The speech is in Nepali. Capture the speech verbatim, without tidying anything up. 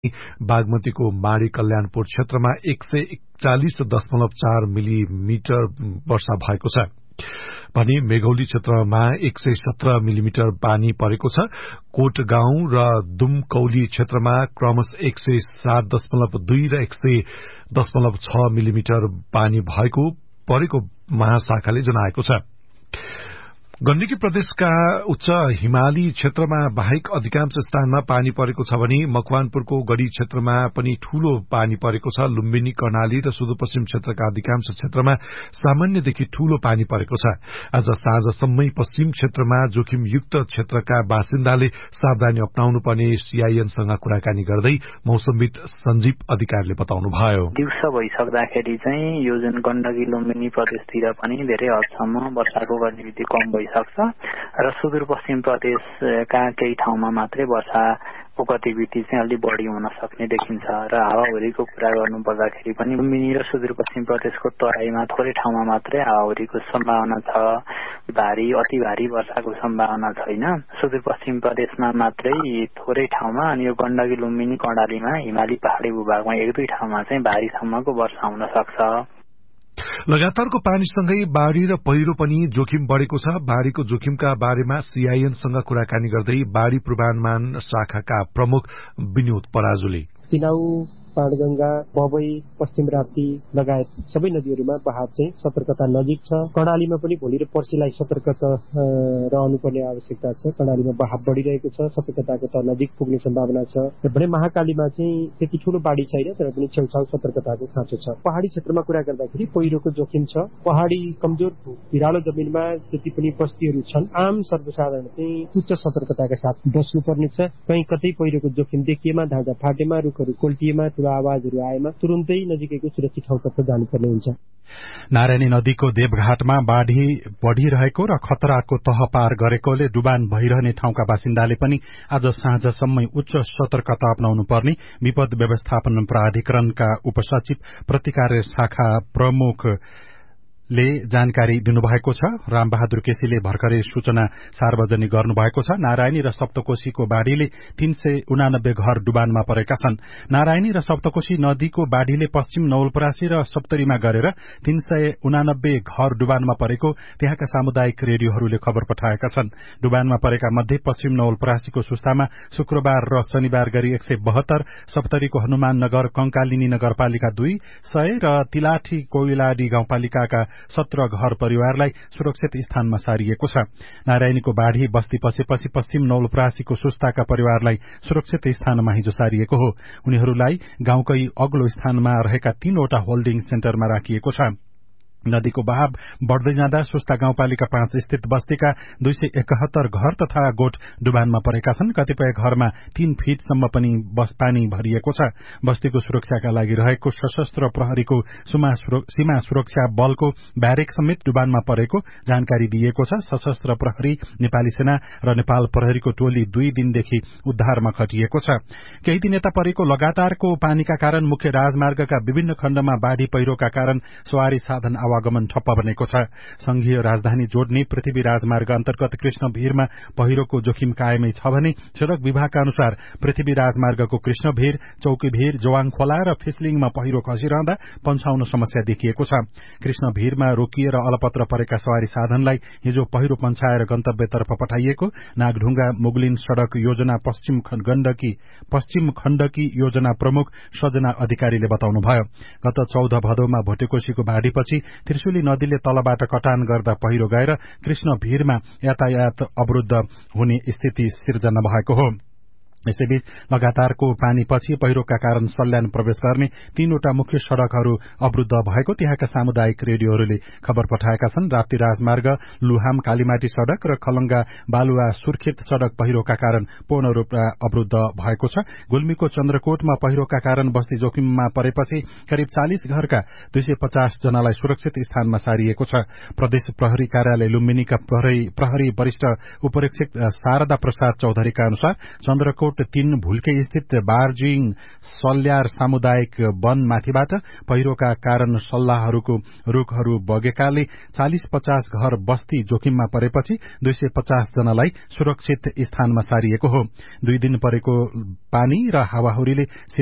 बागमतीको माडी कल्याणपुर क्षेत्रमा एक सय एकचालिस दशमलव चार मिलिमिटर वर्षा भएको छ भने मेघौली क्षेत्रमा एक सय सत्र मिलिमिटर पानी परेको छ। कोटगाउँ र दुमकौली क्षेत्रमा क्रमशः एक सय सात दशमलव दुई र एक सय दशमलव छ मिलिमिटर पानी भएको परेको महाशाखाले जनाएको छ। गण्डकी प्रदेशका उच्च हिमाली क्षेत्रमा बाहेक अधिकांश स्थानमा पानी परेको छ भने मकवानपुरको गढ़ी क्षेत्रमा पनि ठूलो पानी परेको छ। लुम्बिनी, कर्णाली र सुदूरपश्चिम क्षेत्रका अधिकांश क्षेत्रमा सामान्यदेखि ठूलो पानी परेको छ। आज साँझसम्मै पश्चिम क्षेत्रमा जोखिमयुक्त क्षेत्रका बासिन्दाले सावधानी अपनाउनु पर्ने सीआईएनसँग कुराकानी गर्दै मौसमविद सञ्जीव अधिकारीले बताउनुभयो। दिउँसो भइसक्दाखेरि चाहिँ यो जुन गण्डकी लुम्बिनी प्रदेशतिर पनि धेरै हदसम्म वर्षाको गतिविधि कम भइ सक्छ र सुदूरपश्चिम प्रदेशका केही ठाउँमा मात्रै वर्षाको गतिविधि चाहिँ अलि बढी हुन सक्ने देखिन्छ र हावाहुरीको कुरा गर्नु पर्दाखेरि पनि लुम्बिनी र सुदूरपश्चिम प्रदेशको तराईमा थोरै ठाउँमा मात्रै हावाहुरीको सम्भावना छ। भारी अति भारी वर्षाको सम्भावना छैन। सुदूरपश्चिम प्रदेशमा मात्रै थोरै ठाउँमा अनि यो गण्डकी लुम्बिनी कर्णालीमा हिमाली पहाडी भूभागमा एक दुई ठाउँमा चाहिँ भारीसम्मको वर्षा हुन सक्छ। लगातारको पानीसँगै बाढ़ी र पहिरो पनि जोखिम बढ़ेको छ। बाढ़ीको जोखिमका बारेमा सीआईएनसँग कुराकानी गर्दै बाढ़ी पूर्वानुमान शाखाका प्रमुख विनोद पराजुले तिलाउ, पाणगंगा, बबई, पश्चिम राप्ती लगायत सबै नदीहरूमा बहाव चाहिँ सतर्कता नजिक छ। कर्णालीमा पनि भोलि र पर्सिलाई सतर्कता रहनुपर्ने आवश्यकता छ। कर्णालीमा बहाव बढ़िरहेको छ, सतर्कताको त नजिक पुग्ने सम्भावना छ। भने महाकालीमा चाहिँ त्यति ठूलो बाढ़ी छैन, तर पनि छेउछाउ सतर्कताको खाँचो छ। पहाड़ी क्षेत्रमा कुरा गर्दाखेरि पहिरोको जोखिम छ। पहाड़ी कमजोर भिरालो जमिनमा जति पनि बस्तीहरू छन्, आम सर्वसाधारण चाहिँ उच्च सतर्कताका साथ बस्नुपर्नेछ। कहीँ कतै पहिरोको जोखिम देखिएमा, ढाँचा फाटेमा, रुखहरू कोल्टिएमा, आवाजहरू आएमा तुरुन्तै नजिकैको सुरक्षित ठाउँतर्फ जानुपर्ने हुन्छ। नारायणी नदीको देवघाटमा बाढ़ी बढ़िरहेको र खतराको तह पार गरेकोले डुबान भइरहने ठाउँका बासिन्दाले पनि आज साँझसम्मै उच्च सतर्कता अपनाउनु पर्ने विपद व्यवस्थापन प्राधिकरणका उपसचिव प्रतिकार्य शाखा प्रमुख ले जानकारी दिनुभएको छ। रामबहादुर केसीले भर्खरै सूचना सार्वजनिक गर्नुभएको छ। नारायणी र सप्तकोशीको बाढ़ीले तीन सय उनानब्बे घर डुबानमा परेका छन्। नारायणी र सप्तकोशी नदीको बाढ़ीले पश्चिम नवलपरासी र सप्तरीमा गरेर तीन सय उनानब्बे घर डुबानमा परेको त्यहाँका सामुदायिक रेडियोहरूले खबर पठाएका छन्। डुबानमा परेका मध्ये पश्चिम नवलपरासीको सुस्तामा शुक्रबार र शनिबार गरी एक सय बहत्तर, सप्तरीको हनुमान नगर, कंकालिनी नगरपालिका दुई सय र तिलाठी कोइलाडी गाउँपालिकाका सत्र घर परिवारलाई सुरक्षित स्थानमा सारिएको छ। नारायणीको बाढ़ी बस्ती पसेपछि पश्चिम नवलपरासीको सुस्ताका परिवारलाई सुरक्षित स्थानमा हिजो सारिएको हो। उनीहरूलाई गाउँकै अग्लो स्थानमा रहेका तीनवटा होल्डिङ सेन्टरमा राखिएको छ। नदीको बहाव बढ़दै जाँदा सुस्ता गाउँपालिका पाँच स्थित बस्तीका दुई सय एकहत्तर घर तथा गोठ डुबानमा परेका छन्। कतिपय घरमा तीन फीटसम्म पनि बस पानी भरिएको छ। बस्तीको सुरक्षाका लागि रहेको सशस्त्र प्रहरीको सीमा सुरक्षा बलको ब्यारेक समेत डुबानमा परेको जानकारी दिएको छ। सशस्त्र प्रहरी, नेपाली सेना र नेपाल प्रहरीको टोली दुई दिनदेखि उद्धारमा खटिएको छ। केही दिन यता परेको लगातारको पानीका कारण मुख्य राजमार्गका विभिन्न खण्डमा बाढ़ी पहिरोका कारण सवारी साधन आवागमन ठप्प बनेको छ। संघीय राजधानी जोड्ने पृथ्वी राजमार्ग अन्तर्गत कृष्णभिरमा पहिरोको जोखिम कायमै छ भने सड़क विभागका अनुसार पृथ्वी राजमार्गको कृष्णभिर, चौकीभिर, जोवाङखोला र फिसलिङमा पहिरो खसिरहँदा पन्छाउन समस्या देखिएको छ। कृष्णभिरमा रोकिएर अलपत्र परेका सवारी साधनलाई हिजो पहिरो पन्छाएर गन्तव्यतर्फ पठाइएको नागढुङ्गा मुगलिन सड़क योजना पश्चिम गण्डकी पश्चिम खण्डकी योजना प्रमुख सजना अधिकारीले बताउनुभयो। गत चौध भदौमा भोटेकोशीको बाढ़ीपछि त्रिशुली नदीले तलबाट कटान गर्दा पहिरो गएर कृष्णभिरमा यातायात अवरुद्ध हुने स्थिति सिर्जना भएको हो। यसैबीच लगातारको पानीपछि पहिरोका कारण सल्यान प्रवेश गर्ने तीनवटा मुख्य सड़कहरू अवरुद्ध भएको त्यहाँका सामुदायिक रेडियोहरूले खबर पठाएका छन्। राप्ती राजमार्ग, लुहाम कालीमाटी सड़क र खलंगा बालुवा सुर्खेत सड़क पहिरोका कारण पूर्ण रूपमा अवरुद्ध भएको छ। गुल्मीको चन्द्रकोटमा पहिरोका कारण बस्ती जोखिममा परेपछि करिब चालिस घरका दुई सय पचास जनालाई सुरक्षित स्थानमा सारिएको छ। प्रदेश प्रहरी कार्यालय लुम्बिनीका प्रहरी वरिष्ठ उपरीक्षक शारदा प्रसाद चौधरीका अनुसार चन्द्रकोट पुनकोट तीन भुल्के स्थित बार्जिङ सल्यार सामुदायिक वन माथिबाट पहिरोका कारण सल्लाहहरूको रूखहरू बगेकाले चालिस पचास घर बस्ती जोखिममा परेपछि दुई सय पचास जनालाई सुरक्षित स्थानमा सारिएको हो। दुई दिन परेको पानी र हावाहुरीले